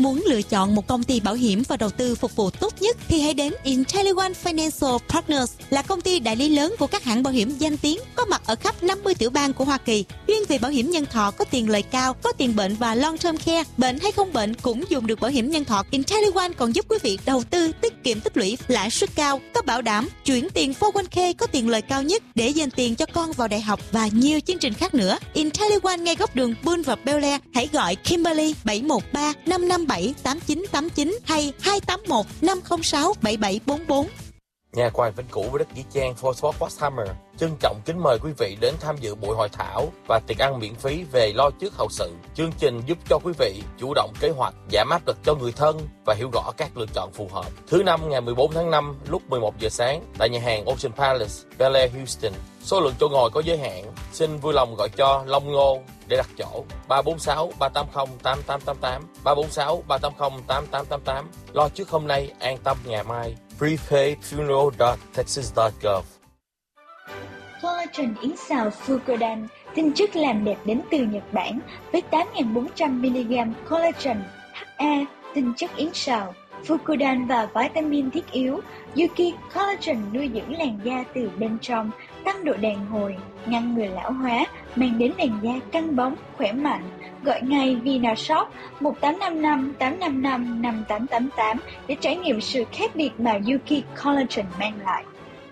Muốn lựa chọn một công ty bảo hiểm và đầu tư phục vụ tốt nhất thì hãy đến IntelliOne Financial Partners, là công ty đại lý lớn của các hãng bảo hiểm danh tiếng, có mặt ở khắp 50 tiểu bang của Hoa Kỳ, chuyên về bảo hiểm nhân thọ có tiền lời cao, có tiền bệnh và long term care, bệnh hay không bệnh cũng dùng được bảo hiểm nhân thọ. IntelliOne còn giúp quý vị đầu tư, tiết kiệm tích lũy, lãi suất cao, có bảo đảm, chuyển tiền 401k có tiền lời cao nhất để dành tiền cho con vào đại học và nhiều chương trình khác nữa. IntelliOne ngay góc đường Bull và Bel Air. Hãy gọi Kimberly 713 557 8989 hay 281 506 7744. Nhà quài Vĩnh Cửu với đất Nghĩa Trang Fort Potsdamer trân trọng kính mời quý vị đến tham dự buổi hội thảo và tiệc ăn miễn phí về lo trước hậu sự. Chương trình giúp cho quý vị chủ động kế hoạch, giảm áp lực cho người thân và hiểu rõ các lựa chọn phù hợp. Thứ Năm ngày 14 tháng 5 lúc 11 giờ sáng tại nhà hàng Ocean Palace, Bel Air, Houston. Số lượng chỗ ngồi có giới hạn. Xin vui lòng gọi cho Long Ngô để đặt chỗ. 346 380 8888 346 380 8888. Lo trước hôm nay, an tâm ngày mai. prepaidfuneral.texas.gov. Collagen yến xào Fucodan, tinh chất làm đẹp đến từ Nhật Bản với 8.400mg collagen, HA, tinh chất yến xào, Fucodan và vitamin thiết yếu. Yuki Collagen nuôi dưỡng làn da từ bên trong, tăng độ đàn hồi, ngăn ngừa lão hóa, mang đến làn da căng bóng, khỏe mạnh. Gọi ngay VinaShop 1855 855 5888 để trải nghiệm sự khác biệt mà Yuki Collagen mang lại.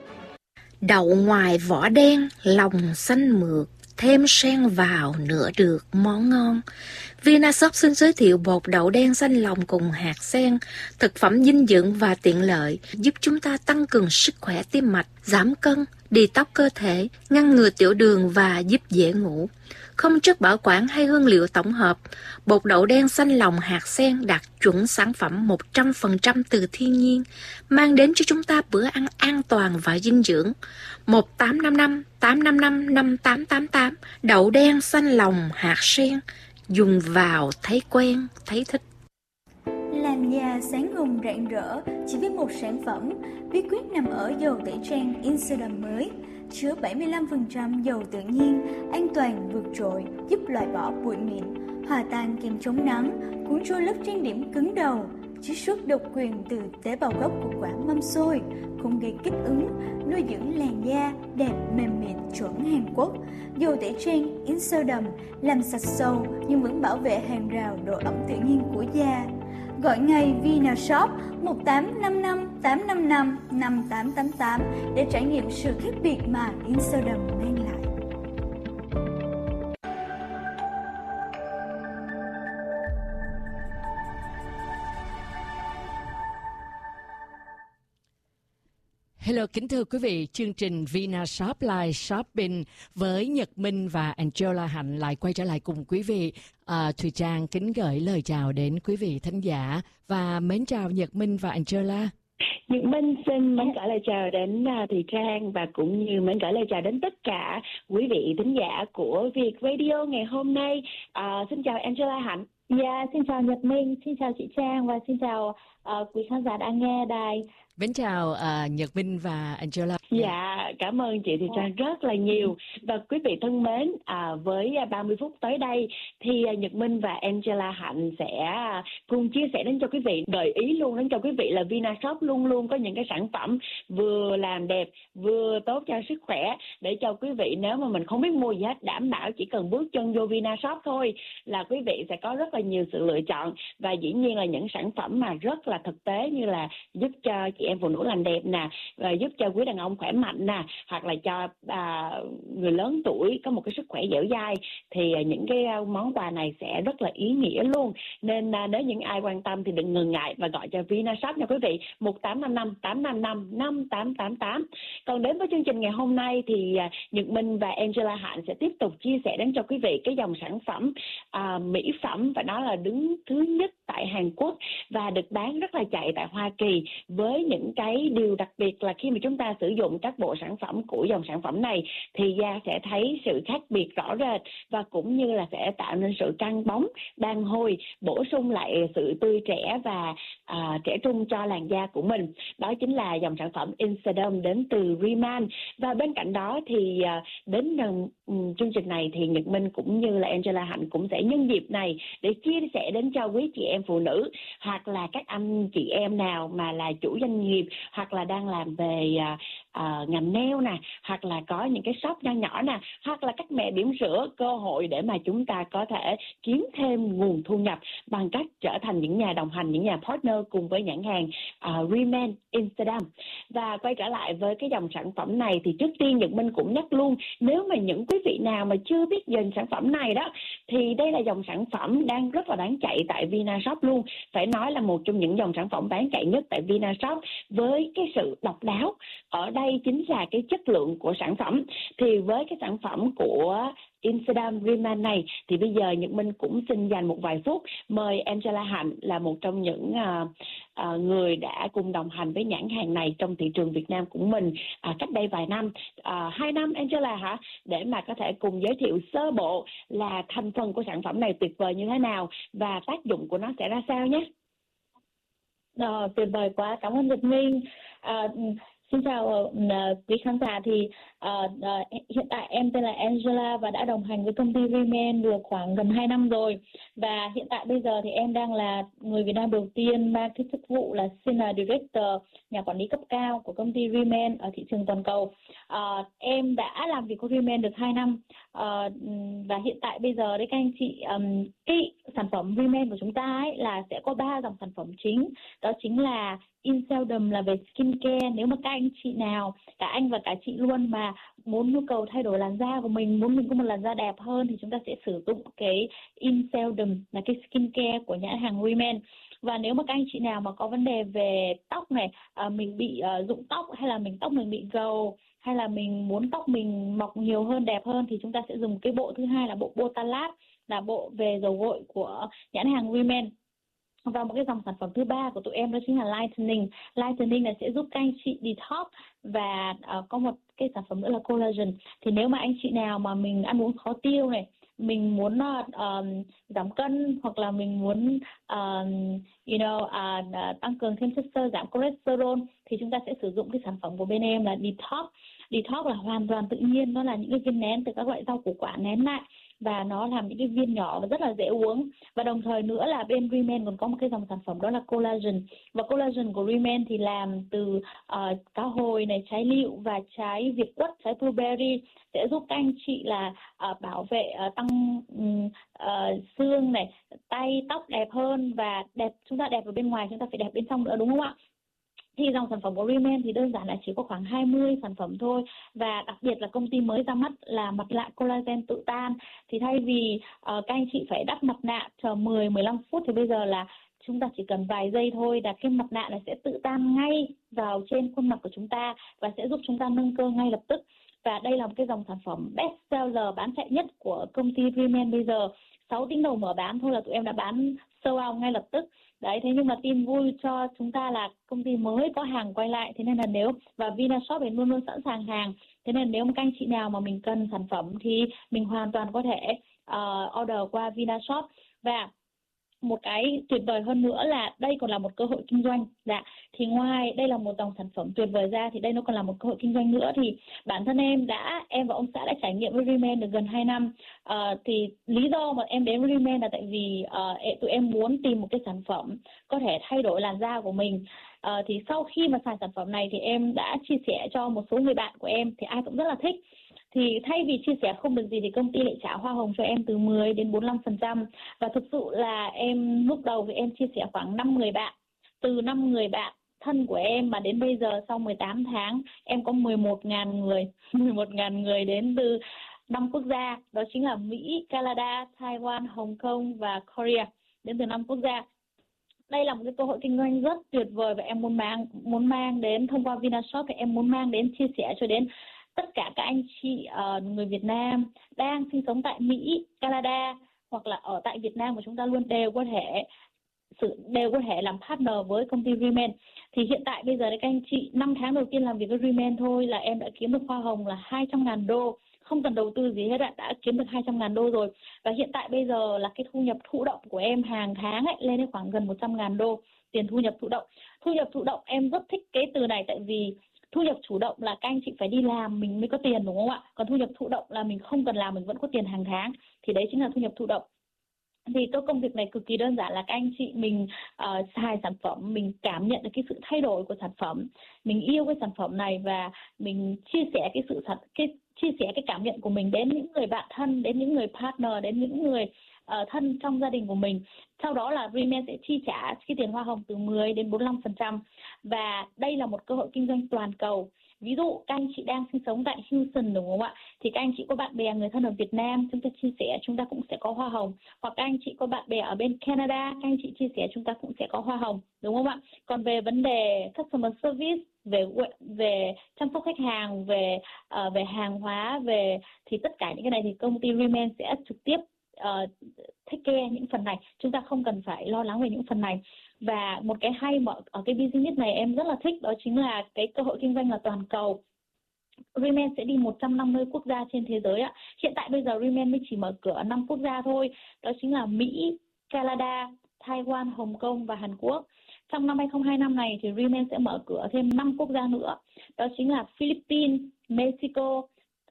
Đậu ngoài vỏ đen, lòng xanh mượt, thêm sen vào nữa được món ngon. VinaShop xin giới thiệu bột đậu đen xanh lòng cùng hạt sen, thực phẩm dinh dưỡng và tiện lợi, giúp chúng ta tăng cường sức khỏe tim mạch, giảm cân, detox cơ thể, ngăn ngừa tiểu đường và giúp dễ ngủ. Không chất bảo quản hay hương liệu tổng hợp, bột đậu đen xanh lòng hạt sen đạt chuẩn sản phẩm 100% từ thiên nhiên, mang đến cho chúng ta bữa ăn an toàn và dinh dưỡng. 1855 855 5888, đậu đen xanh lòng hạt sen, dùng vào thấy quen, thấy thích. Làn da sáng hồng rạng rỡ chỉ với một sản phẩm, bí quyết nằm ở dầu tẩy trang Insedum mới, chứa 75% dầu tự nhiên, an toàn vượt trội, giúp loại bỏ bụi mịn, hòa tan kem chống nắng, cuốn trôi lớp trang điểm cứng đầu, chiết xuất độc quyền từ tế bào gốc của quả mâm xôi, không gây kích ứng, nuôi dưỡng làn da đẹp mềm mịn chuẩn Hàn Quốc. Dầu tẩy trang Insedum làm sạch sâu nhưng vẫn bảo vệ hàng rào độ ẩm tự nhiên của da. Gọi ngay VinaShop 1855 855 5888 để trải nghiệm sự khác biệt mà Insedum mang lại. Hello, kính thưa quý vị, chương trình VinaShop Live Shopping với Nhật Minh và Angela Hạnh lại quay trở lại cùng quý vị. Thùy Trang kính gửi lời chào đến quý vị thính giả và mến chào Nhật Minh và Angela. Nhật Minh xin mến gửi lời chào đến Thùy Trang và cũng như mến gửi lời chào đến tất cả quý vị thính giả của Việt Radio ngày hôm nay. Xin chào Angela Hạnh. Dạ, xin chào Nhật Minh, xin chào chị Trang và xin chào quý khán giả đã nghe đài. Mến chào Nhật Minh và Angela. Dạ, cảm ơn chị Thùy Trang rất là nhiều. Và quý vị thân mến, với 30 phút tới đây thì Nhật Minh và Angela Hạnh sẽ cùng chia sẻ đến cho quý vị, gợi ý luôn đến cho quý vị là VinaShop luôn luôn có những cái sản phẩm vừa làm đẹp, vừa tốt cho sức khỏe để cho quý vị nếu mà mình không biết mua gì hết, đảm bảo chỉ cần bước chân vô VinaShop thôi là quý vị sẽ có rất là nhiều sự lựa chọn và dĩ nhiên là những sản phẩm mà rất là thực tế như là giúp cho chị em phụ nữ làm đẹp nè, giúp cho quý đàn ông khỏe mạnh nè, hoặc là cho người lớn tuổi có một cái sức khỏe dẻo dai thì những cái món quà này sẽ rất là ý nghĩa luôn. Nên nếu những ai quan tâm thì đừng ngần ngại và gọi cho VinaShop nha quý vị, 1855 855 5888. Còn đến với chương trình ngày hôm nay thì Nhật Minh và Angela Hạnh sẽ tiếp tục chia sẻ đến cho quý vị cái dòng sản phẩm mỹ phẩm và đó là đứng thứ nhất tại Hàn Quốc và được bán rất là chạy tại Hoa Kỳ, với những cái điều đặc biệt là khi mà chúng ta sử dụng các bộ sản phẩm của dòng sản phẩm này thì da sẽ thấy sự khác biệt rõ rệt và cũng như là sẽ tạo nên sự căng bóng, đàn hồi, bổ sung lại sự tươi trẻ và trẻ trung cho làn da của mình. Đó chính là dòng sản phẩm Insedum đến từ Rimmel. Và bên cạnh đó thì đến chương trình này thì Nhật Minh cũng như là Angela Hạnh cũng sẽ nhân dịp này để chia sẻ đến cho quý chị em phụ nữ, hoặc là các anh chị em nào mà là chủ doanh nghiệp, hoặc là đang làm về ngành nail nè, hoặc là có những cái shop nho nhỏ nè, hoặc là các mẹ bỉm sữa, cơ hội để mà chúng ta có thể kiếm thêm nguồn thu nhập bằng cách trở thành những nhà đồng hành, những nhà partner cùng với nhãn hàng Reman Amsterdam. Và quay trở lại với cái dòng sản phẩm này thì trước tiên Nhật Minh cũng nhắc luôn, nếu mà những quý vị nào mà chưa biết về sản phẩm này đó, thì đây là dòng sản phẩm đang rất là đáng chạy tại Vinashop luôn. Phải nói là một trong những dòng sản phẩm bán chạy nhất tại Vinashop, với cái sự độc đáo ở đây chính là cái chất lượng của sản phẩm. Thì với cái sản phẩm của Amsterdam Reman này thì bây giờ Nhật Minh cũng xin dành một vài phút mời Angela Hạnh, là một trong những người đã cùng đồng hành với nhãn hàng này trong thị trường Việt Nam của mình cách đây vài năm, 2 năm Angela hả, để mà có thể cùng giới thiệu sơ bộ là thành phần của sản phẩm này tuyệt vời như thế nào và tác dụng của nó sẽ ra sao nhé. Tuyệt vời quá, cảm ơn Nhật Minh. Xin chào quý khán giả. Thì hiện tại em tên là Angela và đã đồng hành với công ty Reman được khoảng gần 2 năm rồi. Và hiện tại bây giờ thì em đang là người Việt Nam đầu tiên mang cái chức vụ là Senior Director, nhà quản lý cấp cao của công ty Reman ở thị trường toàn cầu. Em đã làm việc với Reman được 2 năm và hiện tại bây giờ đấy các anh chị, cái sản phẩm Reman của chúng ta ấy là sẽ có 3 dòng sản phẩm chính. Đó chính là Inseldom là về skincare. Nếu mà các anh chị nào, cả anh và cả chị luôn, mà muốn nhu cầu thay đổi làn da của mình, muốn mình có một làn da đẹp hơn thì chúng ta sẽ sử dụng cái Inseldom là cái skincare của nhãn hàng Reman. Và nếu mà các anh chị nào mà có vấn đề về tóc này, mình bị rụng tóc, hay là tóc mình bị gầu, hay là mình muốn tóc mình mọc nhiều hơn, đẹp hơn, thì chúng ta sẽ dùng cái bộ thứ hai là bộ Botalat, là bộ về dầu gội của nhãn hàng Reman. Và một cái dòng sản phẩm thứ ba của tụi em đó chính là Lightening. Lightening là sẽ giúp các anh chị detox, và có một cái sản phẩm nữa là Collagen. Thì nếu mà anh chị nào mà mình ăn uống khó tiêu này, mình muốn giảm cân, hoặc là mình muốn tăng cường thêm chất xơ, giảm cholesterol, thì chúng ta sẽ sử dụng cái sản phẩm của bên em là Detox. Detox là hoàn toàn tự nhiên, nó là những cái viên nén từ các loại rau củ quả nén lại, và nó làm những cái viên nhỏ và rất là dễ uống. Và đồng thời nữa là bên Reman còn có một cái dòng sản phẩm đó là Collagen. Và Collagen của Reman thì làm từ cá hồi này, trái lựu và trái việt quất, trái blueberry, sẽ giúp các anh chị là bảo vệ, tăng xương này, tay, tóc đẹp hơn. Và chúng ta đẹp ở bên ngoài, chúng ta phải đẹp bên trong nữa, đúng không ạ? Thì dòng sản phẩm của Reman thì đơn giản là chỉ có khoảng 20 sản phẩm thôi. Và đặc biệt là công ty mới ra mắt là mặt nạ collagen tự tan. Thì thay vì các anh chị phải đắp mặt nạ chờ 10-15 phút, thì bây giờ là chúng ta chỉ cần vài giây thôi là cái mặt nạ này sẽ tự tan ngay vào trên khuôn mặt của chúng ta, và sẽ giúp chúng ta nâng cơ ngay lập tức. Và đây là một cái dòng sản phẩm best seller bán chạy nhất của công ty Reman bây giờ. 6 tiếng đầu mở bán thôi là tụi em đã bán sold out ngay lập tức. Đấy, thế nhưng mà tin vui cho chúng ta là công ty mới có hàng quay lại, thế nên là và Vinashop thì luôn luôn sẵn sàng hàng. Thế nên nếu mà các anh chị nào mà mình cần sản phẩm thì mình hoàn toàn có thể order qua Vinashop. Và một cái tuyệt vời hơn nữa là đây còn là một cơ hội kinh doanh. Thì ngoài đây là một dòng sản phẩm tuyệt vời ra, thì đây nó còn là một cơ hội kinh doanh nữa. Thì bản thân em và ông xã đã trải nghiệm với Reman được gần 2 năm. Thì lý do mà em đến với Reman là tại vì tụi em muốn tìm một cái sản phẩm có thể thay đổi làn da của mình. Thì sau khi mà xài sản phẩm này thì em đã chia sẻ cho một số người bạn của em, thì ai cũng rất là thích. Thì thay vì chia sẻ không được gì thì công ty lại trả hoa hồng cho em từ 10 đến 45%. Và thực sự là em lúc đầu thì em chia sẻ khoảng 5 người bạn. Từ 5 người bạn thân của em mà đến bây giờ sau 18 tháng em có 11.000 người đến từ 5 quốc gia. Đó chính là Mỹ, Canada, Taiwan, Hồng Kông và Korea, đến từ 5 quốc gia. Đây là một cái cơ hội kinh doanh rất tuyệt vời, và em muốn mang đến thông qua Vinashop, thì em muốn mang đến chia sẻ cho đến tất cả các anh chị người Việt Nam đang sinh sống tại Mỹ, Canada hoặc là ở tại Việt Nam của chúng ta luôn đều có thể làm partner với công ty Reman. Thì hiện tại bây giờ đấy các anh chị, 5 tháng đầu tiên làm việc với Reman thôi là em đã kiếm được hoa hồng là 200.000 đô, không cần đầu tư gì hết, đã kiếm được 200.000 đô rồi. Và hiện tại bây giờ là cái thu nhập thụ động của em hàng tháng lên đến khoảng gần 100.000 đô tiền thu nhập thụ động. Thu nhập thụ động em rất thích cái từ này, tại vì thu nhập chủ động là các anh chị phải đi làm mình mới có tiền, đúng không ạ? Còn thu nhập thụ động là mình không cần làm mình vẫn có tiền hàng tháng. Thì đấy chính là thu nhập thụ động. Thì công việc này cực kỳ đơn giản là các anh chị mình xài sản phẩm, mình cảm nhận được cái sự thay đổi của sản phẩm, mình yêu cái sản phẩm này và mình chia sẻ chia sẻ cái cảm nhận của mình đến những người bạn thân, đến những người partner, đến những người thân trong gia đình của mình. Sau đó là Remain sẽ chi trả cái tiền hoa hồng từ 10 đến 45%. Và đây là một cơ hội kinh doanh toàn cầu. Ví dụ các anh chị đang sinh sống tại Houston đúng không ạ? Thì các anh chị có bạn bè người thân ở Việt Nam, chúng ta chia sẻ chúng ta cũng sẽ có hoa hồng. Hoặc các anh chị có bạn bè ở bên Canada, các anh chị chia sẻ chúng ta cũng sẽ có hoa hồng, đúng không ạ? Còn về vấn đề customer service, về chăm sóc khách hàng, về hàng hóa, thì tất cả những cái này thì công ty Remain sẽ trực tiếp take care những phần này. Chúng ta không cần phải lo lắng về những phần này. Và một cái hay mà ở cái business này em rất là thích, đó chính là cái cơ hội kinh doanh là toàn cầu. Remain sẽ đi 150 quốc gia trên thế giới ạ. Hiện tại bây giờ Remain mới chỉ mở cửa ở 5 quốc gia thôi. Đó chính là Mỹ, Canada, Taiwan, Hồng Kông và Hàn Quốc. Trong năm 2025 này thì Remain sẽ mở cửa thêm 5 quốc gia nữa. Đó chính là Philippines, Mexico,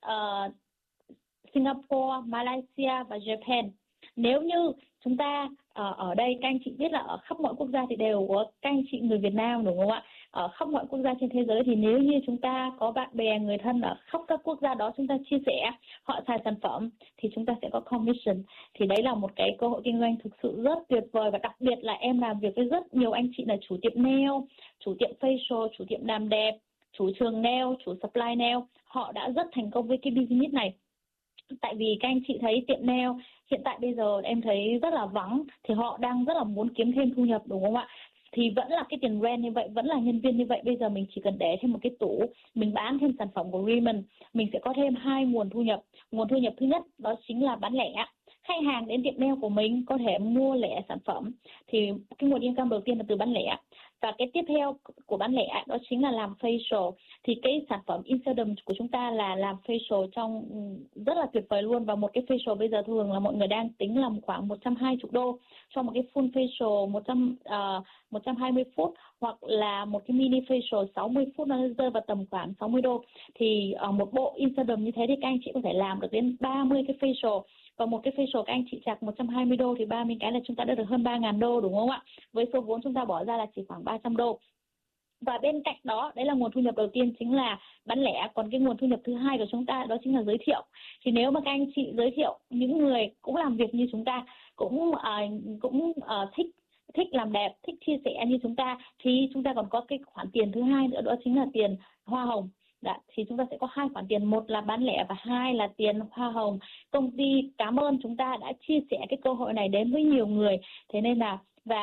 Singapore, Malaysia và Japan. Nếu như chúng ta ở đây, các anh chị biết là ở khắp mọi quốc gia thì đều có các anh chị người Việt Nam đúng không ạ? Ở khắp mọi quốc gia trên thế giới thì nếu như chúng ta có bạn bè, người thân ở khắp các quốc gia đó, chúng ta chia sẻ, họ xài sản phẩm thì chúng ta sẽ có commission. Thì đấy là một cái cơ hội kinh doanh thực sự rất tuyệt vời. Và đặc biệt là em làm việc với rất nhiều anh chị là chủ tiệm nail, chủ tiệm facial, chủ tiệm làm đẹp, chủ trường nail, chủ supply nail. Họ đã rất thành công với cái business này. Tại vì các anh chị thấy tiệm nail hiện tại bây giờ em thấy rất là vắng, thì họ đang rất là muốn kiếm thêm thu nhập đúng không ạ? Thì vẫn là cái tiền rent như vậy, vẫn là nhân viên như vậy. Bây giờ mình chỉ cần để thêm một cái tủ, mình bán thêm sản phẩm của Remain, mình sẽ có thêm 2 nguồn thu nhập. Nguồn thu nhập thứ nhất đó chính là bán lẻ. Khách hàng đến tiệm nail của mình có thể mua lẻ sản phẩm, thì cái nguồn income đầu tiên là từ bán lẻ. Và cái tiếp theo của bán lẻ đó chính là làm facial. Thì cái sản phẩm Insedum của chúng ta là làm facial trong rất là tuyệt vời luôn. Và một cái facial bây giờ thường là mọi người đang tính là khoảng 120 đô cho một cái full facial 120 phút, hoặc là một cái mini facial 60 phút, nó rơi vào tầm khoảng 60 đô. Thì một bộ Insedum như thế thì các anh chị có thể làm được đến 30 cái facial. Và một cái facial các anh chị chạc 120 đô thì 30 cái là chúng ta đã được hơn 3.000 đô đúng không ạ? Với số vốn chúng ta bỏ ra là chỉ khoảng 300 đô. Và bên cạnh đó, đấy là nguồn thu nhập đầu tiên chính là bán lẻ. Còn cái nguồn thu nhập thứ hai của chúng ta đó chính là giới thiệu. Thì nếu mà các anh chị giới thiệu những người cũng làm việc như chúng ta, cũng thích làm đẹp, thích chia sẻ như chúng ta, thì chúng ta còn có cái khoản tiền thứ hai nữa, đó chính là tiền hoa hồng. Thì chúng ta sẽ có 2 khoản tiền, một là bán lẻ và 2 là tiền hoa hồng. Công ty cảm ơn chúng ta đã chia sẻ cái cơ hội này đến với nhiều người. Thế nên là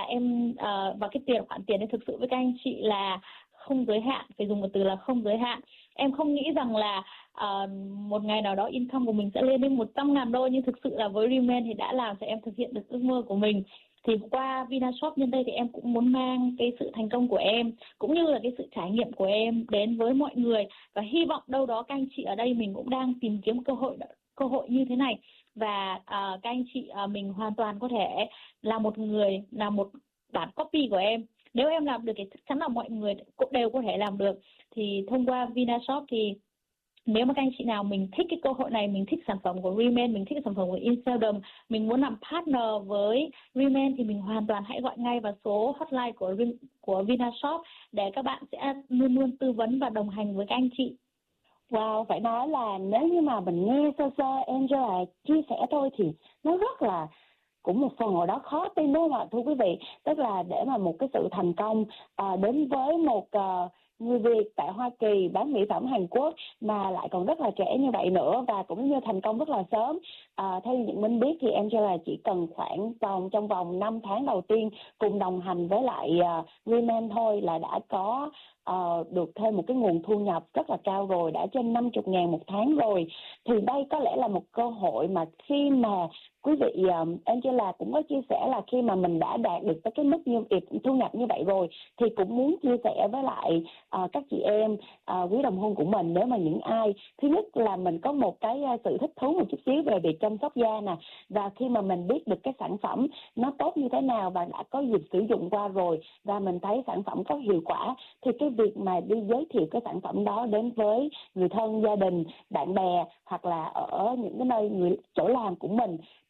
và cái khoản tiền ấy thực sự với các anh chị là không giới hạn, phải dùng một từ là không giới hạn. Em không nghĩ rằng là một ngày nào đó income của mình sẽ lên đến 100.000 đô, nhưng thực sự là với Remain thì đã làm cho em thực hiện được ước mơ của mình. Thì qua Vinashop nhân đây thì em cũng muốn mang cái sự thành công của em cũng như là cái sự trải nghiệm của em đến với mọi người, và hy vọng đâu đó các anh chị ở đây mình cũng đang tìm kiếm cơ hội như thế này. Và các anh chị mình hoàn toàn có thể là một bản copy của em. Nếu em làm được thì chắc chắn là mọi người cũng đều có thể làm được. Thì thông qua Vinashop thì nếu mà các anh chị nào mình thích cái cơ hội này, mình thích sản phẩm của Remain, mình thích sản phẩm của Insedum, mình muốn làm partner với Remain thì mình hoàn toàn hãy gọi ngay vào số hotline của Vinashop để các bạn sẽ luôn luôn tư vấn và đồng hành với các anh chị. Wow, phải nói là nếu như mà mình nghe sơ sơ Angela chia sẻ thôi thì nó rất là cũng một phần nào đó khó tin đúng không ạ, thưa quý vị? Tức là để mà một cái sự thành công đến với một người Việt tại Hoa Kỳ bán mỹ phẩm Hàn Quốc mà lại còn rất là trẻ như vậy nữa, và cũng như thành công rất là sớm. Theo như mình biết thì Angela chỉ cần trong vòng 5 tháng đầu tiên cùng đồng hành với lại Remain thôi là đã có được thêm một cái nguồn thu nhập rất là cao rồi, đã trên 50.000 một tháng rồi. Thì đây có lẽ là một cơ hội mà khi mà quý vị Angela cũng có chia sẻ là khi mà mình đã đạt được cái mức thu nhập như vậy rồi thì cũng muốn chia sẻ với lại các chị em quý đồng hương của mình. Nếu mà những ai thứ nhất là mình có một cái sự thích thú một chút xíu về việc chăm sóc da nè, và khi mà mình biết được cái sản phẩm nó tốt như thế nào và đã có dịp sử dụng qua rồi và mình thấy sản phẩm có hiệu quả, thì cái việc mà đi giới thiệu cái sản phẩm đó đến với người thân, gia đình, bạn bè hoặc là ở những cái nơi chỗ làm của mình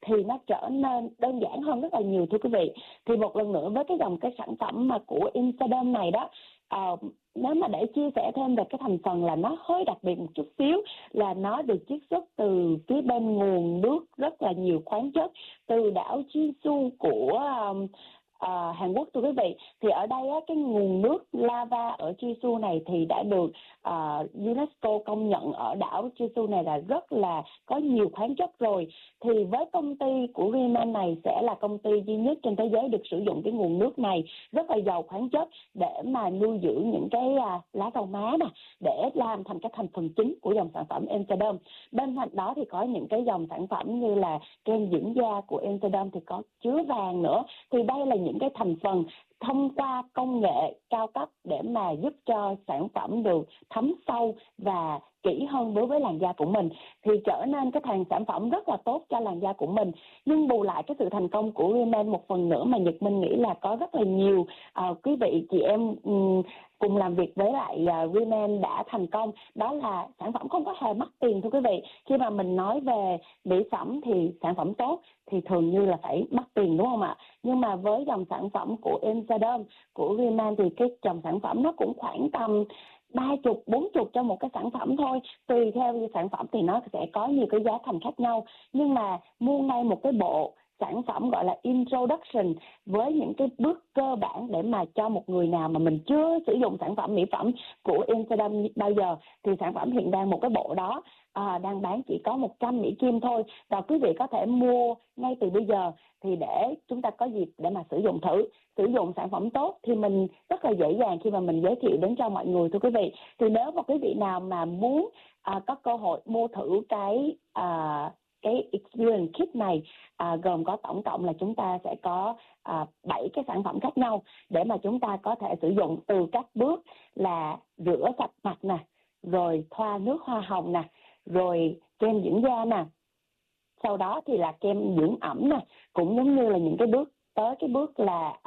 thì nó trở nên đơn giản hơn rất là nhiều thưa quý vị. Thì một lần nữa với cái dòng cái sản phẩm mà của Instedome này đó, nếu mà để chia sẻ thêm về cái thành phần là nó hơi đặc biệt một chút xíu, là nó được chiết xuất từ phía bên nguồn nước rất là nhiều khoáng chất từ đảo Jeju của Hàn Quốc thưa quý vị. Thì ở đây á, cái nguồn nước lava ở Jeju này thì đã được UNESCO công nhận ở đảo Jeju này là rất là có nhiều khoáng chất rồi. Thì với công ty của Reman này sẽ là công ty duy nhất trên thế giới được sử dụng cái nguồn nước này rất là giàu khoáng chất để mà nuôi dưỡng những cái lá rau má nè, để làm thành cái thành phần chính của dòng sản phẩm Instedome. Bên cạnh đó thì có những cái dòng sản phẩm như là kem dưỡng da của Instedome thì có chứa vàng nữa. Thì đây là những cái thành phần thông qua công nghệ cao cấp để mà giúp cho sản phẩm được thấm sâu và kỹ hơn đối với làn da của mình, thì trở nên cái sản phẩm rất là tốt cho làn da của mình. Nhưng bù lại cái sự thành công của Reman một phần nữa mà Nhật Minh nghĩ là có rất là nhiều quý vị chị em cùng làm việc với lại Reman đã thành công, đó là sản phẩm không có hề mắc tiền thưa quý vị. Khi mà mình nói về mỹ phẩm thì sản phẩm tốt thì thường như là phải mắc tiền đúng không ạ? Nhưng mà với dòng sản phẩm của Instedome, của Reman thì cái dòng sản phẩm nó cũng khoảng tầm 30, 40 cho một cái sản phẩm thôi. Tùy theo sản phẩm thì nó sẽ có nhiều cái giá thành khác nhau. Nhưng mà mua ngay một cái bộ sản phẩm gọi là introduction với những cái bước cơ bản để mà cho một người nào mà mình chưa sử dụng sản phẩm mỹ phẩm của Instedome bao giờ, thì sản phẩm hiện đang một cái bộ đó đang bán chỉ có 100 Mỹ Kim thôi. Và quý vị có thể mua ngay từ bây giờ thì để chúng ta có dịp để mà sử dụng thử. Sử dụng sản phẩm tốt thì mình rất là dễ dàng khi mà mình giới thiệu đến cho mọi người thưa quý vị. Thì nếu mà quý vị nào mà muốn có cơ hội mua thử cái Experience Kit này, gồm có tổng cộng là chúng ta sẽ có 7 cái sản phẩm khác nhau để mà chúng ta có thể sử dụng từ các bước là rửa sạch mặt nè, rồi thoa nước hoa hồng nè, rồi kem dưỡng da nè, sau đó thì là kem dưỡng ẩm nè, cũng giống như là những cái bước tới cái bước là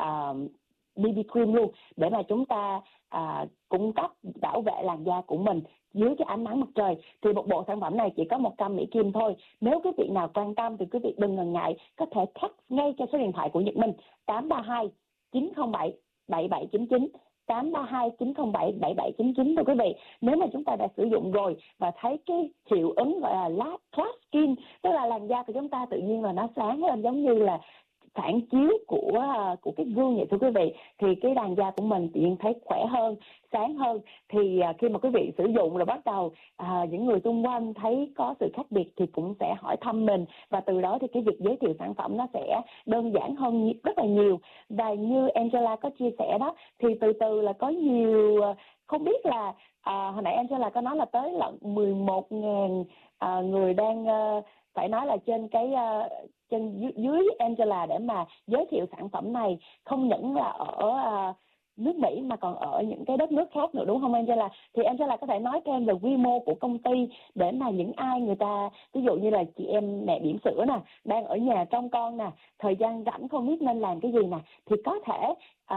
BB cream luôn, để mà chúng ta cung cấp bảo vệ làn da của mình dưới cái ánh nắng mặt trời. Thì một bộ sản phẩm này chỉ có 100 Mỹ Kim thôi. Nếu quý vị nào quan tâm thì quý vị đừng ngần ngại, có thể text ngay cho số điện thoại của Nhật Minh 832 907 7799, 832 907 7799 thưa quý vị. Nếu mà chúng ta đã sử dụng rồi và thấy cái hiệu ứng gọi là class skin, tức là làn da của chúng ta tự nhiên là nó sáng lên giống như là phản chiếu của cái gương vậy thưa quý vị, thì cái làn da của mình tự nhiên thấy khỏe hơn, sáng hơn. Thì khi mà quý vị sử dụng rồi bắt đầu những người xung quanh thấy có sự khác biệt thì cũng sẽ hỏi thăm mình, và từ đó thì cái việc giới thiệu sản phẩm nó sẽ đơn giản hơn rất là nhiều. Và như Angela có chia sẻ đó, thì từ từ là có nhiều, không biết là hồi nãy Angela có nói là tới là 11.000 người đang phải nói là trên cái trên dưới Angela để mà giới thiệu sản phẩm này, không những là ở nước Mỹ mà còn ở những cái đất nước khác nữa đúng không Angela? Thì Angela có thể nói thêm về quy mô của công ty để mà những ai người ta, ví dụ như là chị em mẹ bỉm sữa nè, đang ở nhà trông con nè, thời gian rảnh không biết nên làm cái gì nè, thì có thể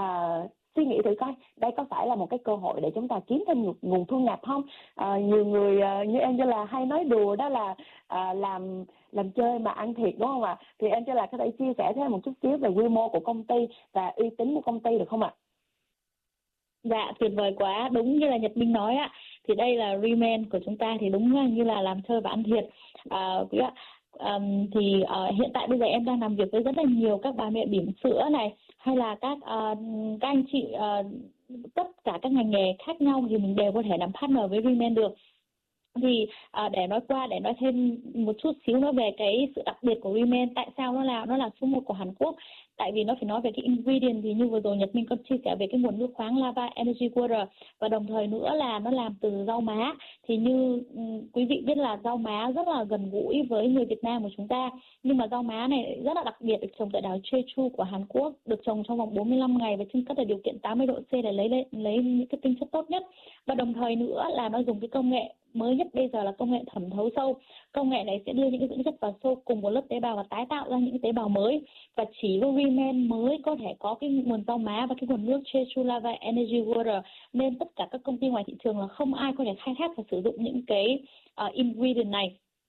suy nghĩ thử coi đây có phải là một cái cơ hội để chúng ta kiếm thêm nguồn thu nhập không? Nhiều người như Angela hay nói đùa đó là làm chơi mà ăn thiệt đúng không ạ? Thì Angela có thể chia sẻ thêm một chút xíu về quy mô của công ty và uy tín của công ty được không ạ? Dạ, tuyệt vời quá. Đúng như là Nhật Minh nói ạ, thì đây là Reman của chúng ta thì đúng như là làm chơi và ăn thiệt. Hiện tại bây giờ em đang làm việc với rất là nhiều các bà mẹ bỉm sữa này, hay là các anh chị tất cả các ngành nghề khác nhau thì mình đều có thể làm partner với Reman được. Thì để nói thêm một chút xíu nữa về cái sự đặc biệt của Reman, tại sao nó là số 1 của Hàn Quốc. Tại vì nó phải nói về cái ingredient, thì như vừa rồi Nhật Minh có chia sẻ về cái nguồn nước khoáng Lava Energy Water, và đồng thời nữa là nó làm từ rau má. Thì như quý vị biết là rau má rất là gần gũi với người Việt Nam của chúng ta, nhưng mà rau má này rất là đặc biệt, được trồng tại đảo Jeju của Hàn Quốc, được trồng trong vòng 45 ngày và trên các điều kiện 80 độ C để lấy những cái tinh chất tốt nhất. Và đồng thời nữa là nó dùng cái công nghệ mới nhất bây giờ là công nghệ thẩm thấu sâu. Công nghệ này sẽ đưa những cái dưỡng chất vào sâu cùng một lớp tế bào và tái tạo ra những tế bào mới. Và chỉ có Reman mới có thể có cái nguồn rau má và cái nguồn nước Jeju Lava Energy Water, nên tất cả các công ty ngoài thị trường là không ai có thể khai thác và sử dụng những cái ingredient này.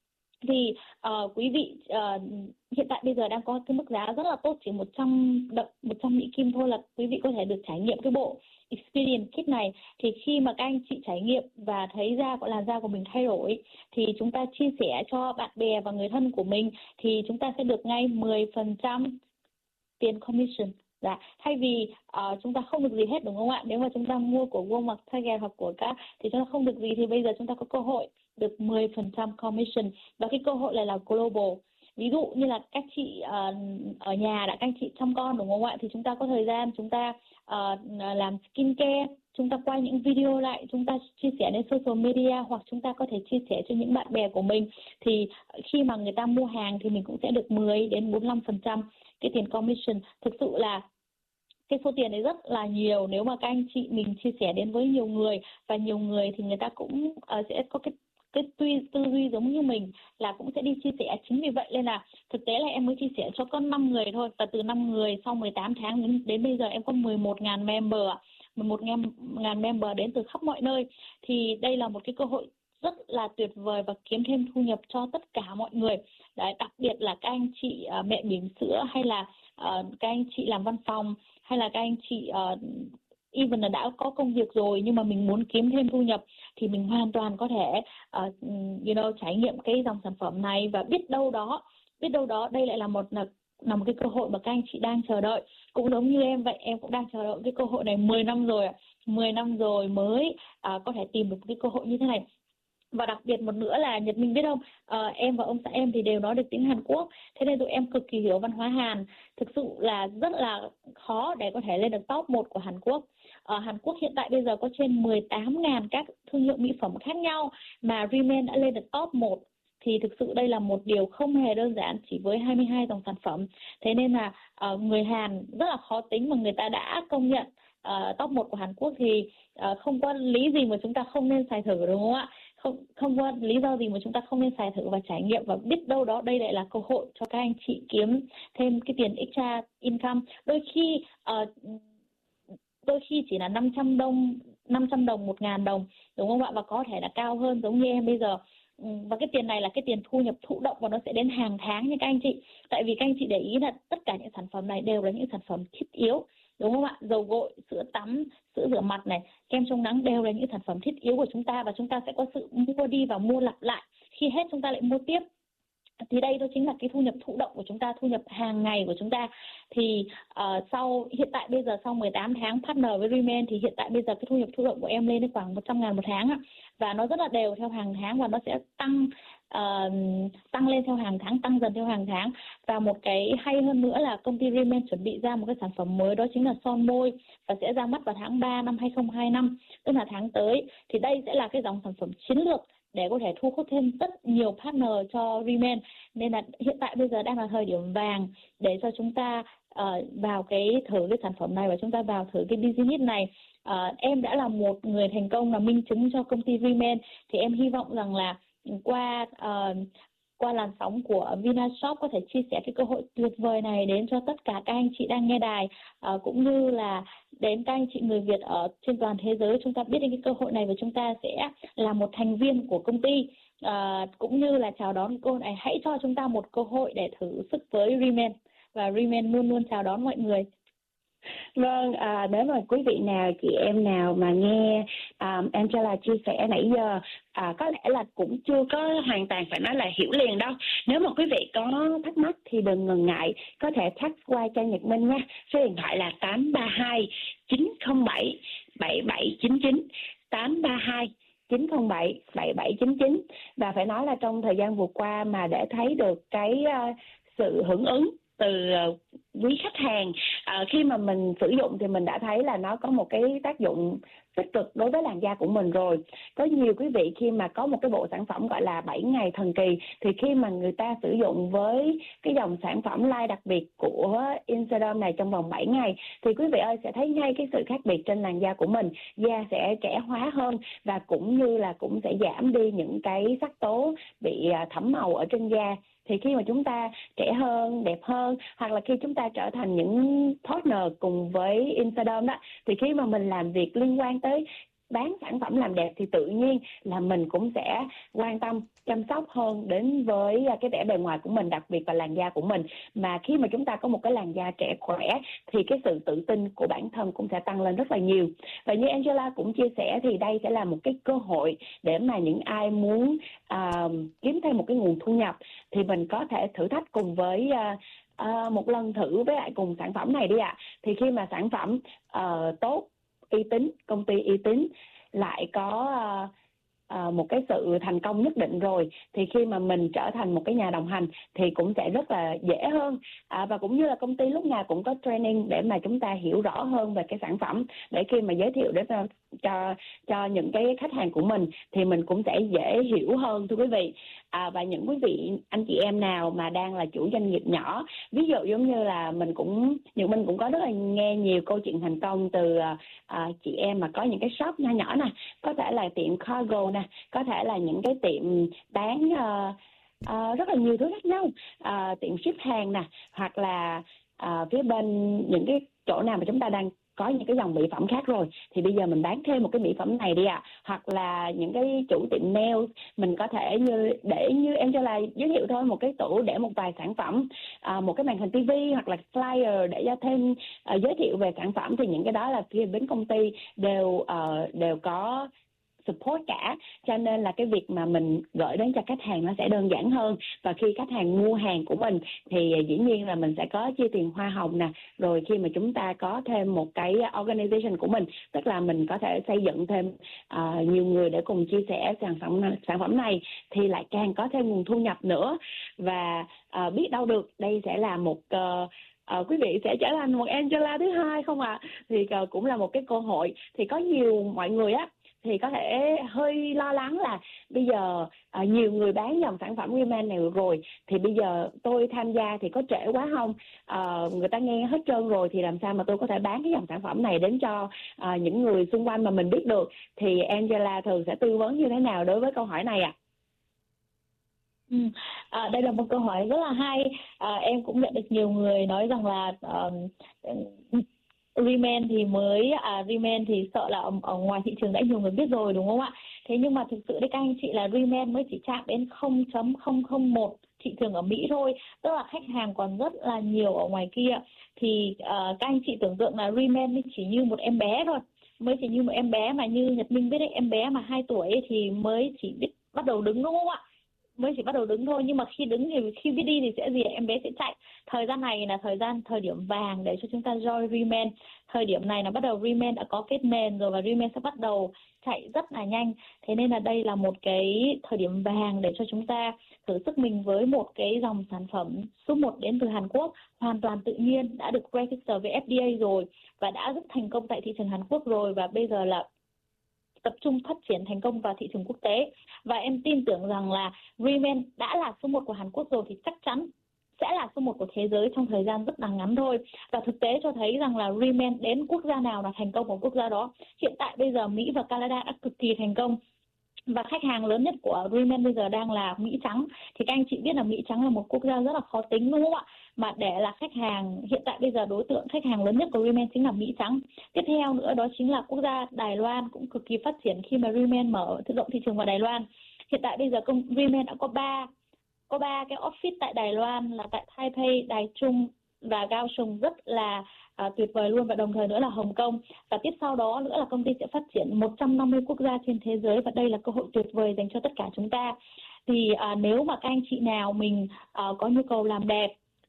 Thì quý vị hiện tại bây giờ đang có cái mức giá rất là tốt, chỉ 100 Mỹ Kim thôi là quý vị có thể được trải nghiệm cái bộ Experience Kit này. Thì khi mà các anh chị trải nghiệm và thấy làn da của mình thay đổi thì chúng ta chia sẻ cho bạn bè và người thân của mình thì chúng ta sẽ được ngay 10% tiền commission. Dạ, thay vì chúng ta không được gì hết, đúng không ạ? Nếu mà chúng ta mua của Walmart, Target hoặc của các thì chúng ta không được gì, thì bây giờ chúng ta có cơ hội được 10% commission, và cái cơ hội này là global. Ví dụ như là các chị ở nhà các anh chị chăm con, đúng không ạ? Thì chúng ta có thời gian chúng ta làm skincare, chúng ta quay những video lại, chúng ta chia sẻ lên social media, hoặc chúng ta có thể chia sẻ cho những bạn bè của mình. Thì khi mà người ta mua hàng thì mình cũng sẽ được 10 đến 45% cái tiền commission. Thực sự là cái số tiền đấy rất là nhiều nếu mà các anh chị mình chia sẻ đến với nhiều người, và nhiều người thì người ta cũng sẽ có cái tư duy giống như mình là cũng sẽ đi chia sẻ. Chính vì vậy nên là thực tế là em mới chia sẻ cho có 5 người thôi, và từ 5 người sau 18 tháng đến bây giờ em có 11.000 member, 11.000 member đến từ khắp mọi nơi. Thì đây là một cái cơ hội rất là tuyệt vời và kiếm thêm thu nhập cho tất cả mọi người. Đấy, đặc biệt là các anh chị mẹ bỉm sữa, hay là các anh chị làm văn phòng, hay là các anh chị even là đã có công việc rồi nhưng mà mình muốn kiếm thêm thu nhập, thì mình hoàn toàn có thể trải nghiệm cái dòng sản phẩm này. Và biết đâu đó đây lại là một cái cơ hội mà các anh chị đang chờ đợi. Cũng giống như em vậy, em cũng đang chờ đợi cái cơ hội này 10 năm rồi mới có thể tìm được cái cơ hội như thế này. Và đặc biệt một nữa là Nhật Minh biết không, em và ông xã em thì đều nói được tiếng Hàn Quốc, thế nên tụi em cực kỳ hiểu văn hóa Hàn. Thực sự là rất là khó để có thể lên được top 1 của Hàn Quốc. Hàn Quốc hiện tại bây giờ có trên 18.000 các thương hiệu mỹ phẩm khác nhau, mà Rimmel đã lên được top 1. Thì thực sự đây là một điều không hề đơn giản chỉ với 22 dòng sản phẩm. Thế nên là người Hàn rất là khó tính, mà người ta đã công nhận top 1 của Hàn Quốc thì không có lý gì mà chúng ta không nên xài thử, đúng không ạ? Không có lý do gì mà chúng ta không nên xài thử và trải nghiệm, và biết đâu đó đây lại là cơ hội cho các anh chị kiếm thêm cái tiền extra income. Đôi khi chỉ là 500 đồng, 1.000 đồng, đúng không ạ? Và có thể là cao hơn giống như em bây giờ. Và cái tiền này là cái tiền thu nhập thụ động, và nó sẽ đến hàng tháng nha các anh chị. Tại vì các anh chị để ý là tất cả những sản phẩm này đều là những sản phẩm thiết yếu, đúng không ạ? Dầu gội, sữa tắm, sữa rửa mặt này, kem chống nắng đều là những sản phẩm thiết yếu của chúng ta, và chúng ta sẽ có sự mua đi và mua lặp lại. Khi hết chúng ta lại mua tiếp. Thì đây đó chính là cái thu nhập thụ động của chúng ta, thu nhập hàng ngày của chúng ta. Thì hiện tại bây giờ sau 18 tháng partner với Rimmel thì hiện tại bây giờ cái thu nhập thụ động của em lên đến khoảng 100.000 một tháng, và nó rất là đều theo hàng tháng, và nó sẽ tăng lên theo hàng tháng, tăng dần theo hàng tháng. Và một cái hay hơn nữa là công ty Rimmel chuẩn bị ra một cái sản phẩm mới, đó chính là son môi, và sẽ ra mắt vào tháng 3 năm 2025, tức là tháng tới. Thì đây sẽ là cái dòng sản phẩm chiến lược để có thể thu hút thêm rất nhiều partner cho Rimmel. Nên là hiện tại bây giờ đang là thời điểm vàng để cho chúng ta vào thử cái sản phẩm này, và chúng ta vào thử cái business này. Em đã là một người thành công, là minh chứng cho công ty Rimmel. Thì em hy vọng rằng là qua làn sóng của Vinashop có thể chia sẻ cái cơ hội tuyệt vời này đến cho tất cả các anh chị đang nghe đài, cũng như là đến các anh chị người Việt ở trên toàn thế giới. Chúng ta biết đến cái cơ hội này và chúng ta sẽ là một thành viên của công ty, cũng như là chào đón cơ hội này. Hãy cho chúng ta một cơ hội để thử sức với Rimmel, và Rimmel luôn luôn chào đón mọi người. Vâng, nếu mà quý vị nào, chị em nào mà nghe Angela chia sẻ nãy giờ, có lẽ là cũng chưa có hoàn toàn phải nói là hiểu liền đâu. Nếu mà quý vị có thắc mắc thì đừng ngần ngại, có thể text qua cho Nhật Minh nha. Số điện thoại là 832 907 7799, 832 907 7799. Và phải nói là trong thời gian vừa qua mà để thấy được cái sự hưởng ứng từ quý khách hàng khi mà mình sử dụng thì mình đã thấy là nó có một cái tác dụng tích cực đối với làn da của mình rồi. Có nhiều quý vị khi mà có một cái bộ sản phẩm gọi là 7 ngày thần kỳ, thì khi mà người ta sử dụng với cái dòng sản phẩm line đặc biệt của Insedom này trong vòng 7 ngày thì quý vị ơi sẽ thấy ngay cái sự khác biệt trên làn da của mình. Da sẽ trẻ hóa hơn, và cũng như là cũng sẽ giảm đi những cái sắc tố bị thẫm màu ở trên da. Thì khi mà chúng ta trẻ hơn, đẹp hơn, hoặc là khi chúng ta trở thành những partner cùng với Insedom đó, thì khi mà mình làm việc liên quan tới bán sản phẩm làm đẹp thì tự nhiên là mình cũng sẽ quan tâm chăm sóc hơn đến với cái vẻ bề ngoài của mình, đặc biệt là làn da của mình. Mà khi mà chúng ta có một cái làn da trẻ khỏe thì cái sự tự tin của bản thân cũng sẽ tăng lên rất là nhiều. Và như Angela cũng chia sẻ thì đây sẽ là một cái cơ hội để mà những ai muốn kiếm thêm một cái nguồn thu nhập thì mình có thể thử thách cùng với một lần thử với lại cùng sản phẩm này đi ạ. Thì khi mà sản phẩm tốt, uy tín, công ty uy tín lại có một cái sự thành công nhất định rồi, thì khi mà mình trở thành một cái nhà đồng hành thì cũng sẽ rất là dễ hơn. Và cũng như là công ty lúc nào cũng có training để mà chúng ta hiểu rõ hơn về cái sản phẩm, để khi mà giới thiệu đến cho những cái khách hàng của mình thì mình cũng sẽ dễ hiểu hơn, thưa quý vị. Và những quý vị anh chị em nào mà đang là chủ doanh nghiệp nhỏ, ví dụ giống như là mình cũng có rất là nghe nhiều câu chuyện thành công từ chị em mà có những cái shop nhỏ nhỏ nè, có thể là tiệm cargo nè, có thể là những cái tiệm bán rất là nhiều thứ khác nhau, tiệm ship hàng nè, hoặc là phía bên những cái chỗ nào mà chúng ta đang có những cái dòng mỹ phẩm khác rồi thì bây giờ mình bán thêm một cái mỹ phẩm này đi ạ. Hoặc là những cái chủ tiệm nail, mình có thể như Angela giới thiệu thôi, một cái tủ để một vài sản phẩm, một cái màn hình TV hoặc là flyer để cho thêm giới thiệu về sản phẩm, thì những cái đó là phía bên công ty đều có support cả, cho nên là cái việc mà mình gửi đến cho khách hàng nó sẽ đơn giản hơn. Và khi khách hàng mua hàng của mình thì dĩ nhiên là mình sẽ có chia tiền hoa hồng nè, rồi khi mà chúng ta có thêm một cái organization của mình, tức là mình có thể xây dựng thêm nhiều người để cùng chia sẻ sản phẩm này, thì lại càng có thêm nguồn thu nhập nữa. Và biết đâu được đây sẽ là một quý vị sẽ trở thành một Angela thứ hai không ạ? Thì cũng là một cái cơ hội. Thì có nhiều mọi người á thì có thể hơi lo lắng là bây giờ nhiều người bán dòng sản phẩm Rimmel này rồi, thì bây giờ tôi tham gia thì có trễ quá không? Người ta nghe hết trơn rồi thì làm sao mà tôi có thể bán cái dòng sản phẩm này đến cho những người xung quanh mà mình biết được? Thì Angela thường sẽ tư vấn như thế nào đối với câu hỏi này ạ? Đây là một câu hỏi rất là hay. Em cũng nhận được nhiều người nói rằng là Rimmel thì sợ là ở ngoài thị trường đã nhiều người biết rồi, đúng không ạ? Thế nhưng mà thực sự đấy các anh chị, là Rimmel mới chỉ chạm đến 0.001 thị trường ở Mỹ thôi, tức là khách hàng còn rất là nhiều ở ngoài kia. Thì các anh chị tưởng tượng là Rimmel chỉ như một em bé thôi, mới chỉ như một em bé mà như Nhật Minh biết đấy, em bé mà 2 tuổi ấy thì mới chỉ biết bắt đầu đứng, đúng không ạ? Mới chỉ bắt đầu đứng thôi, nhưng mà khi đứng thì khi biết đi thì sẽ gì? Em bé sẽ chạy. Thời gian này là thời điểm vàng để cho chúng ta join Rimmel. Thời điểm này là bắt đầu Rimmel đã có kết nền rồi và Rimmel sẽ bắt đầu chạy rất là nhanh. Thế nên là đây là một cái thời điểm vàng để cho chúng ta thử sức mình với một cái dòng sản phẩm số 1 đến từ Hàn Quốc, hoàn toàn tự nhiên, đã được register với FDA rồi và đã rất thành công tại thị trường Hàn Quốc rồi, và bây giờ là tập trung phát triển thành công vào thị trường quốc tế. Và em tin tưởng rằng là Rimmel đã là số 1 của Hàn Quốc rồi thì chắc chắn sẽ là số 1 của thế giới trong thời gian rất là ngắn thôi. Và thực tế cho thấy rằng là Rimmel đến quốc gia nào là thành công của quốc gia đó. Hiện tại bây giờ Mỹ và Canada đã cực kỳ thành công. Và khách hàng lớn nhất của Rimmel bây giờ đang là Mỹ trắng. Thì các anh chị biết là Mỹ trắng là một quốc gia rất là khó tính, đúng không ạ? Mà để là khách hàng, hiện tại bây giờ đối tượng khách hàng lớn nhất của Rimmel chính là Mỹ trắng. Tiếp theo nữa đó chính là quốc gia Đài Loan cũng cực kỳ phát triển khi mà Rimmel mở rộng thị trường vào Đài Loan. Hiện tại bây giờ Rimmel đã có 3 cái office tại Đài Loan, là tại Taipei, Đài Trung và Cao Sùng, rất là tuyệt vời luôn, và đồng thời nữa là Hồng Kông. Và tiếp sau đó nữa là công ty sẽ phát triển 150 quốc gia trên thế giới, và đây là cơ hội tuyệt vời dành cho tất cả chúng ta. Thì nếu mà các anh chị nào mình có nhu cầu làm đẹp,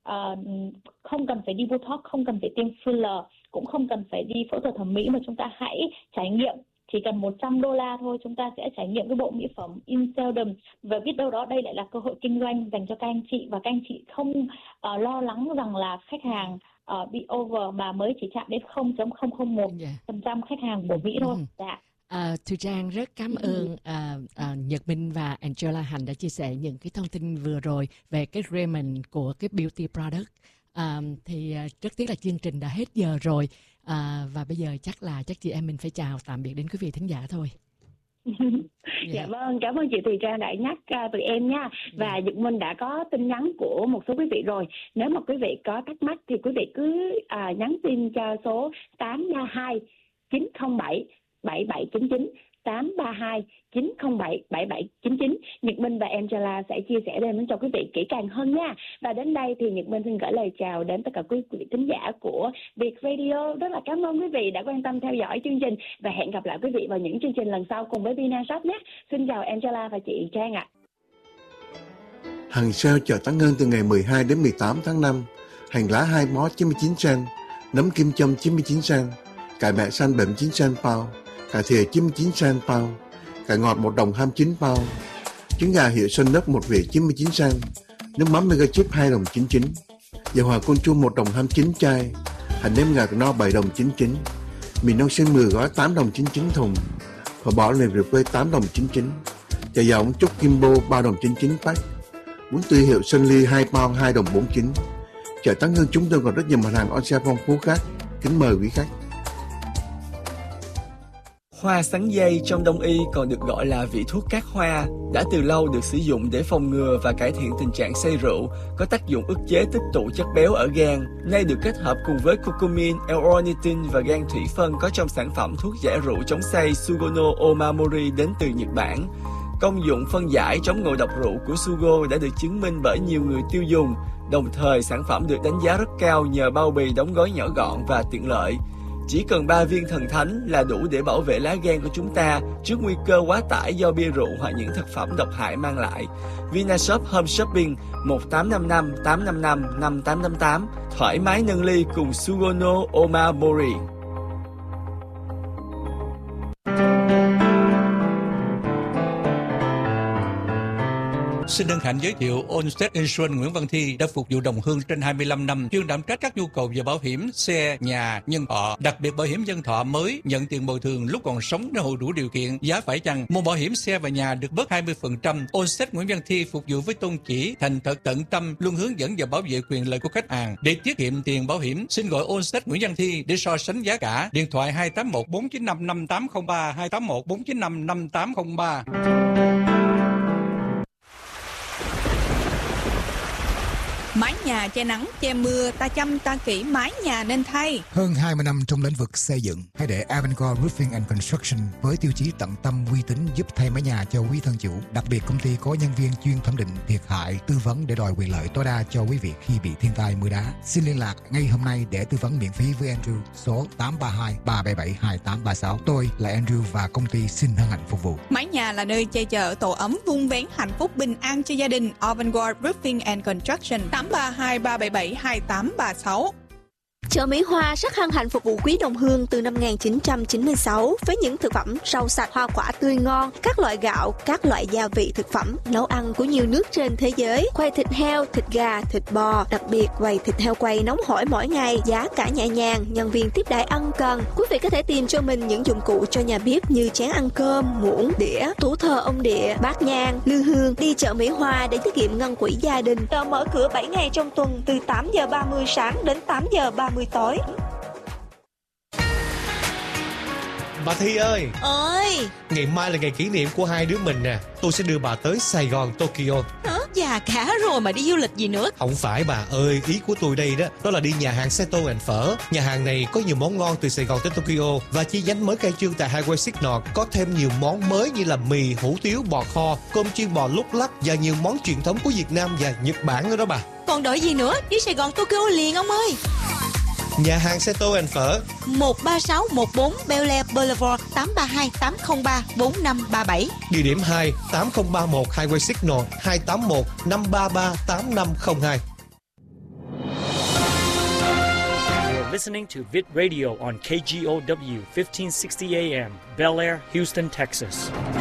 không cần phải đi Botox, không cần phải tiêm filler, cũng không cần phải đi phẫu thuật thẩm mỹ, mà chúng ta hãy trải nghiệm. Chỉ cần $100 thôi, chúng ta sẽ trải nghiệm cái bộ mỹ phẩm Inseldom, và biết đâu đó đây lại là cơ hội kinh doanh dành cho các anh chị, và các anh chị không lo lắng rằng là khách hàng bị over, mà mới chỉ chạm đến 0.001% khách hàng của Mỹ thôi. Dạ. Thu Trang rất cảm ơn Nhật Minh và Angela Hạnh đã chia sẻ những cái thông tin vừa rồi về cái Rimmel của cái beauty product. Thì rất tiếc là chương trình đã hết giờ rồi, và bây giờ chắc chị em mình phải chào tạm biệt đến quý vị thính giả thôi. Dạ vâng, cảm ơn chị Thùy Trang đã nhắc tụi em nha. Và Nhật Minh đã có tin nhắn của một số quý vị rồi. Nếu mà quý vị có thắc mắc thì quý vị cứ nhắn tin cho số 832 907 7799 832 907 7799. Nhật Minh và Angela sẽ chia sẻ đến cho quý vị kỹ càng hơn nha. Và đến đây thì Nhật Minh xin gửi lời chào đến tất cả quý vị thính giả của Việt Radio. Rất là cảm ơn quý vị đã quan tâm theo dõi chương trình và hẹn gặp lại quý vị vào những chương trình lần sau cùng với Vinashop nhé. Xin chào Angela và chị Trang ạ. Hàng sale chợ Tán Ngân từ ngày 12 đến 18 tháng 5. Hành lá 2 mó 99 cent, nấm kim châm 99 cent, cải mẹ xanh 79 cent pound, cải thìa 99 cent pound, cải ngọt 1 đồng 29 pound, trứng gà hiệu Xuân Nấc 1 vỉ 99 cent, nước mắm mega chip 2 đồng 99, dầu hỏa côn chua 1 đồng 29 chai, hành nêm gà no 7 đồng 99, mì nông sương 10 gói 8 đồng 99 thùng, phở bò nền rượu quê 8 đồng 99, chả dầu ống trúc Kimbo 3 đồng 99 pack, bún tươi hiệu Xuân Ly 2 pound 2 đồng 49. Chợ Tán Ngân chúng tôi còn rất nhiều mặt hàng on sale phong phú khác. Kính mời quý khách. Hoa sắn dây trong Đông y còn được gọi là vị thuốc cát hoa, đã từ lâu được sử dụng để phòng ngừa và cải thiện tình trạng say rượu, có tác dụng ức chế tích tụ chất béo ở gan. Nay được kết hợp cùng với curcumin, L-ornithine và gan thủy phân có trong sản phẩm thuốc giải rượu chống say Sugono Omamori đến từ Nhật Bản. Công dụng phân giải chống ngộ độc rượu của Sugo đã được chứng minh bởi nhiều người tiêu dùng. Đồng thời, sản phẩm được đánh giá rất cao nhờ bao bì đóng gói nhỏ gọn và tiện lợi. Chỉ cần 3 viên thần thánh là đủ để bảo vệ lá gan của chúng ta trước nguy cơ quá tải do bia rượu hoặc những thực phẩm độc hại mang lại. Vinashop Home Shopping 1855 855 5888. Thoải mái nâng ly cùng Sugono Omamori. Xin hân hạnh giới thiệu Allstate Insurance Nguyễn Văn Thi đã phục vụ đồng hương trên 25 năm, chuyên đảm trách các nhu cầu về bảo hiểm xe, nhà, nhân thọ, đặc biệt bảo hiểm nhân thọ mới nhận tiền bồi thường lúc còn sống nếu hộ đủ điều kiện, giá phải chăng. Mua bảo hiểm xe và nhà được bớt 20%. Allstate Nguyễn Văn Thi phục vụ với tôn chỉ thành thật tận tâm, luôn hướng dẫn và bảo vệ quyền lợi của khách hàng. Để tiết kiệm tiền bảo hiểm, xin gọi Allstate Nguyễn Văn Thi để so sánh giá cả. Điện thoại 281 495 5803 281 495 5803. Mái nhà che nắng, che mưa, ta chăm ta kỹ mái nhà nên thay. Hơn 20 năm trong lĩnh vực xây dựng, hãy để Avangard Roofing and Construction với tiêu chí tận tâm uy tín giúp thay mái nhà cho quý thân chủ. Đặc biệt công ty có nhân viên chuyên thẩm định thiệt hại, tư vấn để đòi quyền lợi tối đa cho quý vị khi bị thiên tai mưa đá. Xin liên lạc ngay hôm nay để tư vấn miễn phí với Andrew số 832 377 2836. Tôi là Andrew và công ty xin hân hạnh phục vụ. Mái nhà là nơi che chở tổ ấm vun vén hạnh phúc bình an cho gia đình. Avangard Roofing and Construction 832 377 2836. Chợ Mỹ Hoa rất hân hạnh phục vụ quý đồng hương từ năm 1996 với những thực phẩm rau sạch, hoa quả tươi ngon, các loại gạo, các loại gia vị thực phẩm, nấu ăn của nhiều nước trên thế giới, quầy thịt heo, thịt gà, thịt bò, đặc biệt quầy thịt heo quay nóng hổi mỗi ngày, giá cả nhẹ nhàng, nhân viên tiếp đãi ân cần. Quý vị có thể tìm cho mình những dụng cụ cho nhà bếp như chén ăn cơm, muỗng, đĩa, tủ thờ ông địa, bát nhang, lư hương. Đi chợ Mỹ Hoa để tiết kiệm ngân quỹ gia đình. Chợ mở cửa 7 ngày trong tuần từ 8 giờ 30 sáng đến 8 giờ 30 tối. Bà Thi ơi! Ơi! Ngày mai là ngày kỷ niệm của hai đứa mình nè. Tôi sẽ đưa bà tới Sài Gòn, Tokyo. Hả? Già cả rồi mà đi du lịch gì nữa? Không phải bà ơi, ý của tôi đây đó là đi nhà hàng Seto & Phở. Nhà hàng này có nhiều món ngon từ Sài Gòn tới Tokyo và chi nhánh mới khai trương tại Highway Signal. Có thêm nhiều món mới như là mì, hủ tiếu, bò kho, cơm chiên bò lúc lắc và nhiều món truyền thống của Việt Nam và Nhật Bản nữa đó bà. Còn đợi gì nữa? Đi Sài Gòn, Tokyo liền ông ơi! Nhà hàng Seto & Phở 13614 Bel Air Boulevard 832 803 4537. Địa điểm 2 8031 Highway Signal 281 533 8502. You're listening to Vid Radio on KGOW 1560 AM, Bel Air, Houston, Texas.